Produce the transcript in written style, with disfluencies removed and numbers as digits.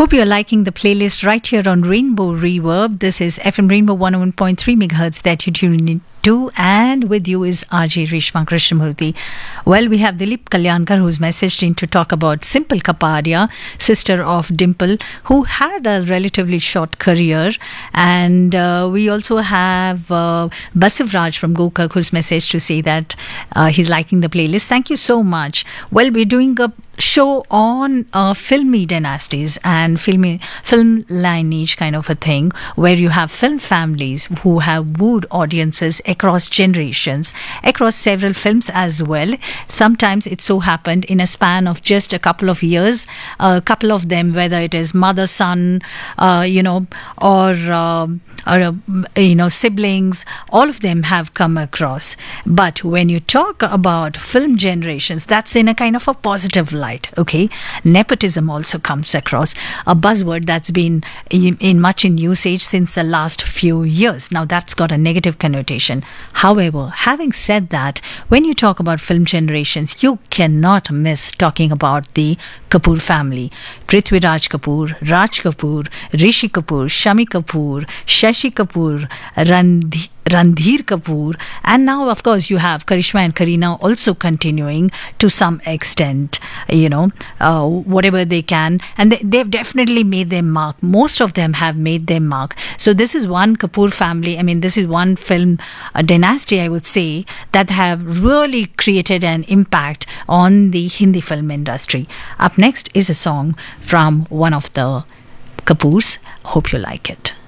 Hope you're liking the playlist right here on Rainbow Reverb. This is FM Rainbow 101.3 megahertz that you tune in to, and with you is RJ Reshma Krishnamurthy. Well, we have Dilip Kalyankar who's messaged in to talk about Simple Kapadia, sister of Dimple, who had a relatively short career. And we also have Basiv Raj from Gokak who's messaged to say that he's liking the playlist. Thank you so much. Well, we're doing a show on filmy dynasties and film lineage kind of a thing, where you have film families who have wooed audiences across generations, across several films as well. Sometimes it so happened in a span of just a couple of years, a couple of them, whether it is mother, son, siblings, all of them have come across. But when you talk about film generations, that's in a kind of a positive light, okay? Nepotism also comes across, a buzzword that's been much in usage since the last few years. Now that's got a negative connotation. However, having said that, when you talk about film generations, you cannot miss talking about the Kapoor family. Prithviraj Kapoor, Raj Kapoor, Rishi Kapoor, Shami Kapoor, Shashi Kapoor, Randhir Kapoor, and now of course you have Karishma and Kareena also continuing to some extent, whatever they can, and they've definitely made their mark. Most of them have made their mark. So this is one Kapoor family, this is one film dynasty, I would say, that have really created an impact on the Hindi film industry. Up next is a song from one of the Kapoors. Hope you like it.